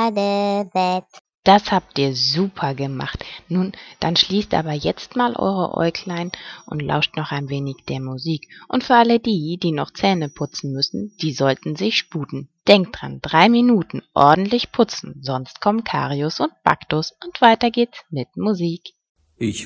Badebett. Das habt ihr super gemacht. Nun, dann schließt aber jetzt mal eure Äuglein und lauscht noch ein wenig der Musik. Und für alle die noch Zähne putzen müssen, die sollten sich sputen. Denkt dran, 3 Minuten ordentlich putzen, sonst kommen Karius und Baktus und weiter geht's mit Musik. Ich